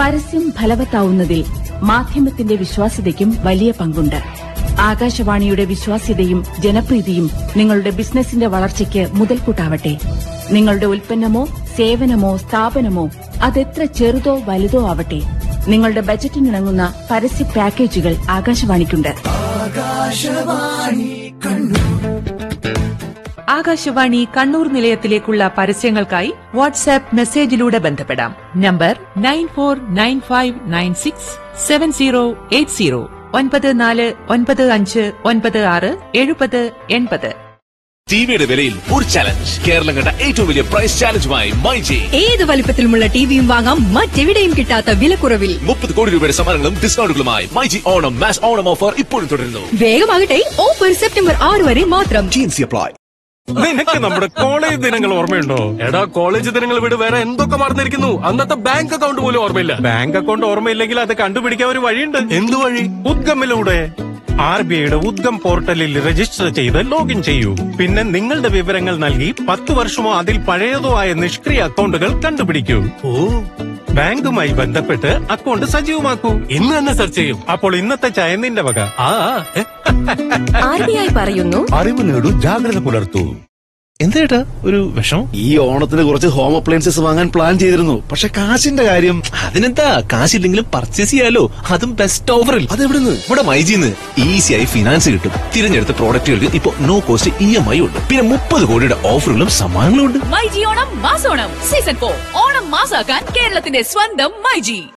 പരസ്യം ഫലവത്താവുന്നതിൽ മാധ്യമത്തിന്റെ വിശ്വാസ്യതയ്ക്കും വലിയ പങ്കുണ്ട്. ആകാശവാണിയുടെ വിശ്വാസ്യതയും ജനപ്രീതിയും നിങ്ങളുടെ ബിസിനസിന്റെ വളർച്ചയ്ക്ക് മുതൽക്കൂട്ടാവട്ടെ. നിങ്ങളുടെ ഉൽപ്പന്നമോ സേവനമോ സ്ഥാപനമോ അതെത്ര ചെറുതോ വലുതോ ആവട്ടെ, നിങ്ങളുടെ ബജറ്റിനിണങ്ങുന്ന പരസ്യ പാക്കേജുകൾ ആകാശവാണിക്കുണ്ട്. ആകാശവാണി കണ്ണൂർ നിലയത്തിലേക്കുള്ള പരസ്യങ്ങൾക്കായി വാട്സാപ്പ് മെസ്സേജിലൂടെ ബന്ധപ്പെടാം. നമ്പർ 9495967080 9495967080. ടിവിയുടെ വിലയിൽ ഒരു ചലഞ്ച്. കേരളം കണ്ട ഏറ്റവും വലിയ പ്രൈസ് ചാലഞ്ചുമായി മൈജി. ഏത് വലിപ്പത്തിലുമുള്ള ടിവിയും വാങ്ങാം, മറ്റെവിടെയും കിട്ടാത്ത വിലക്കുറവിൽ. 30 കോടി രൂപയുടെ സമ്മാനങ്ങളും ഡിസ്കൗണ്ടുകളുമായി മൈജി ഓണം മാസ് ഓണം ഓഫർ ഇപ്പോഴും തുടരുന്നു. വേഗമാകട്ടെ, ഓഫർ സെപ്റ്റംബർ 6 വരെ മാത്രം. നിനക്ക് നമ്മുടെ കോളേജ് ദിനങ്ങൾ ഓർമ്മയുണ്ടോ? എടാ, കോളേജ് ദിനങ്ങൾ ഇവിടെ വേറെ എന്തൊക്കെ മറന്നിരിക്കുന്നു. അന്നത്തെ ബാങ്ക് അക്കൗണ്ട് പോലും ഓർമ്മയില്ല. ബാങ്ക് അക്കൗണ്ട് ഓർമ്മയില്ലെങ്കിൽ അത് കണ്ടുപിടിക്കാൻ ഒരു വഴിയുണ്ട്. എന്ത് വഴി? ഉദ്ഗമിലൂടെ. RBIയുടെ ഉദ്ഗം പോർട്ടലിൽ രജിസ്റ്റർ ചെയ്ത് ലോഗിൻ ചെയ്യൂ. പിന്നെ നിങ്ങളുടെ വിവരങ്ങൾ നൽകി 10 വർഷമോ അതിൽ പഴയതോ ആയ നിഷ്ക്രിയ അക്കൗണ്ടുകൾ കണ്ടുപിടിക്കൂ. ബാങ്കുമായി ബന്ധപ്പെട്ട് അക്കൗണ്ട് സജീവമാക്കൂ. ഇന്ന് തന്നെ സെർച്ച് ചെയ്യും. അപ്പോൾ ഇന്നത്തെ ചായ നിന്റെ വക. RBI പറയുന്നു, അറിവ് നേടൂ, ജാഗ്രത പുലർത്തൂ. എന്തേട്ടാ ഒരു വിഷമം? ഈ ഓണത്തിന് കുറച്ച് ഹോം അപ്ലയൻസസ് വാങ്ങാൻ പ്ലാൻ ചെയ്തിരുന്നു. പക്ഷെ കാശിന്റെ കാര്യം. അതിനെന്താ, കാശില്ലെങ്കിലും പർച്ചേസ് ചെയ്യാലോ, അതും ബെസ്റ്റ് ഓഫറിൽ. അതെവിടുന്ന്? ഇവിടെ മൈജിന്ന് ഈസിയായി ഫിനാൻസ് കിട്ടും. തിരഞ്ഞെടുത്ത പ്രോഡക്റ്റുകൾക്ക് ഇപ്പൊ നോ കോസ്റ്റ് EMI ഉണ്ട്. പിന്നെ 30 കോടിയുടെ ഓഫറുകളും സമ്മാനങ്ങളും ഉണ്ട്. മൈജി ഓണം മാസോണം സീസൺ 4. ഓണം മാസാക്കാൻ കേരളത്തിന്റെ സ്വന്തം മൈജി.